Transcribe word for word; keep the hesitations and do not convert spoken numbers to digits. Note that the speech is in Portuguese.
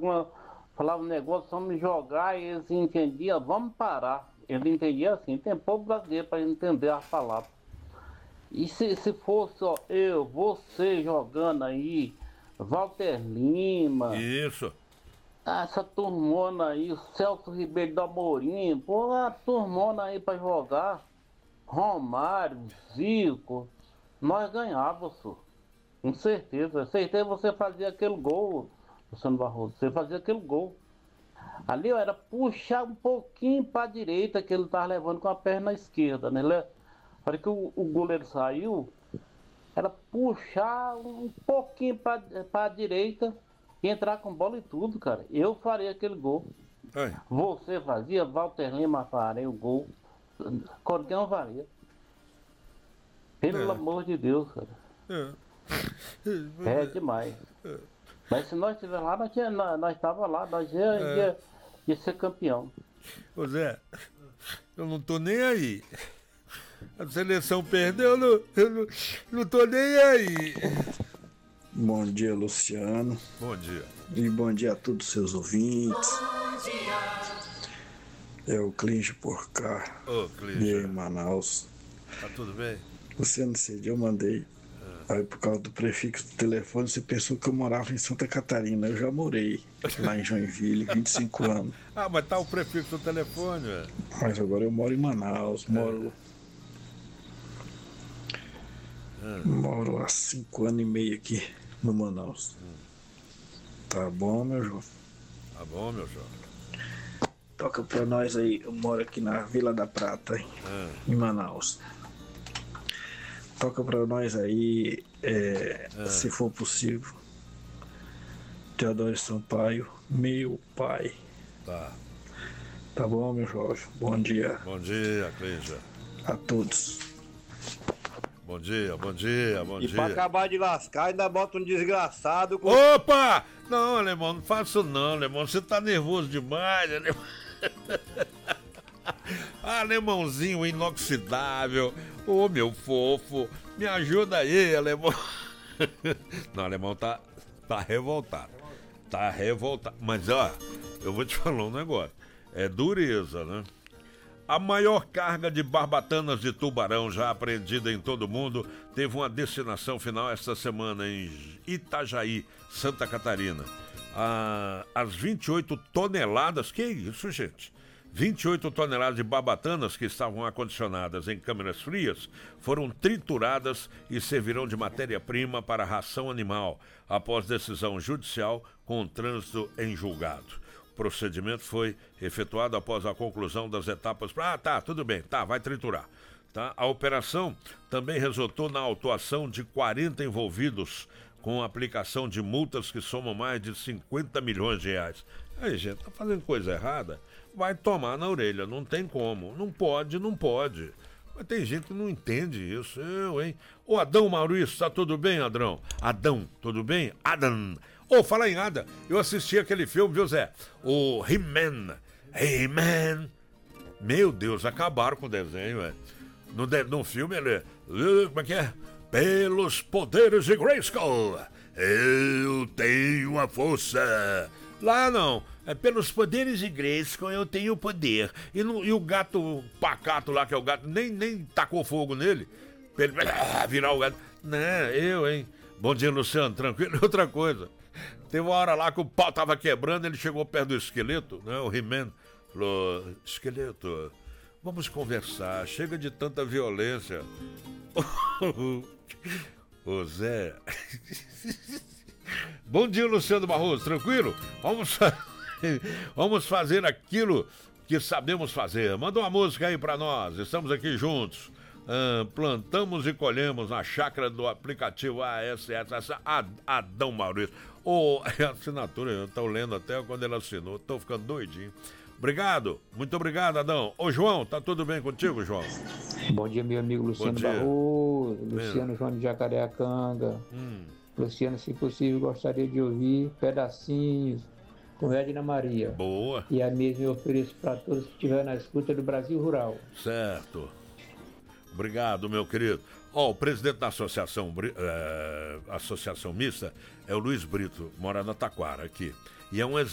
alguma, falava um negócio, vamos jogar, e eles entendiam, vamos parar. Ele entendia assim, tem pouco brasileiro para entender as palavras. E se, se fosse ó, eu, você jogando aí, Walter Lima, Isso. essa turmona aí, o Celso Ribeiro do Amorim, pô, a turmona aí para jogar, Romário, Zico, nós ganhávamos, senhor. Com certeza, certeza você fazia aquele gol, Luciano Barroso, você fazia aquele gol. Ali ó, era puxar um pouquinho para a direita, que ele estava levando com a perna esquerda, né? Le- Na hora que o, o goleiro saiu, era puxar um pouquinho para a direita e entrar com bola e tudo, cara. Eu faria aquele gol. Aí. Você fazia, Walter Lima faria o gol. Qualquer um faria. Pelo É. amor de Deus, cara. É. É demais. Mas se nós estivermos lá, nós, tinha, nós, nós tava lá, nós ia, É. ia, ia ser campeão. Ô Zé, eu não tô nem aí. A seleção perdeu, eu não, eu não, não tô nem aí. Bom dia, Luciano. Bom dia. E bom dia a todos os seus ouvintes. É o Clíncio por cá. Ô, E aí, Clíncio, Manaus. tá tudo bem? Luciano, esse dia eu mandei. Aí, por causa do prefixo do telefone, você pensou que eu morava em Santa Catarina. Eu já morei lá em Joinville, vinte e cinco anos. Ah, mas tá o prefixo do telefone, velho. Mas agora eu moro em Manaus. Moro. Moro há cinco anos e meio aqui no Manaus. Tá bom, meu João? Tá bom, meu jovem? Toca pra nós aí. Eu moro aqui na Vila da Prata, hein, em Manaus. Toca pra nós aí, é, se for possível. Teodoro Sampaio, meu pai. Tá. Tá bom, meu Jorge? Bom dia Bom dia, Clíncio. a todos. Bom dia, bom dia, bom E pra dia. acabar de lascar, ainda bota um desgraçado com... Opa! Não, alemão, não faça isso não, alemão. Você tá nervoso demais, alemão. Alemãozinho inoxidável. Ô, meu fofo, me ajuda aí, alemão. Não, alemão tá, tá revoltado. Tá revoltado. Mas, ó, eu vou te falar um negócio. É dureza, né? A maior carga de barbatanas de tubarão já apreendida em todo o mundo teve uma destinação final esta semana em Itajaí, Santa Catarina. Ah, as vinte e oito toneladas, que isso, gente? vinte e oito toneladas de barbatanas que estavam acondicionadas em câmeras frias foram trituradas e servirão de matéria-prima para ração animal, após decisão judicial com trânsito em julgado. O procedimento foi efetuado após a conclusão das etapas. Ah, tá, tudo bem, tá, vai triturar. Tá? A operação também resultou na autuação de quarenta envolvidos, com a aplicação de multas que somam mais de cinquenta milhões de reais. Aí, gente, tá fazendo coisa errada? Vai tomar na orelha, não tem como. Não pode, não pode. Mas tem gente que não entende isso. Eu, hein? Ô, Adão Maurício, tá tudo bem, Adrão? Adão, tudo bem? Adam. Ô, fala em Ada, eu assisti aquele filme, viu, Zé? O He-Man. He-Man. Meu Deus, acabaram com o desenho, velho. No, de, no filme ele... Uh, como é que é? Pelos poderes de Grayskull, eu tenho a força. Lá não, é pelos poderes de Grayskull eu tenho o poder. E, no, e o gato pacato lá, que é o gato, nem, nem tacou fogo nele. Pra ele ah, virar o gato. Não, eu, hein? Bom dia, Luciano, tranquilo? Outra coisa, teve uma hora lá que o pau tava quebrando, ele chegou perto do esqueleto, né? O He-Man falou, esqueleto, vamos conversar, chega de tanta violência. Ô Zé. Bom dia, Luciano Barroso, tranquilo? Vamos, fa... Vamos fazer aquilo que sabemos fazer. Manda uma música aí pra nós, estamos aqui juntos. Ah, plantamos e colhemos na chácara do aplicativo A S S Adão Maurício. Ô, oh, a assinatura, eu tô lendo até quando ele assinou, tô ficando doidinho. Obrigado, muito obrigado, Adão. Ô, João, tá tudo bem contigo, João? Bom dia, meu amigo Luciano Barroso, Luciano João de Jacareacanga. Hum. Luciano, se possível, gostaria de ouvir pedacinhos com Edna Maria. Boa. E a mesma eu ofereço para todos que estiverem na escuta do Brasil Rural. Certo. Obrigado, meu querido. Ó, oh, o presidente da associação, é, associação mista é o Luiz Brito, mora na Taquara aqui. E é um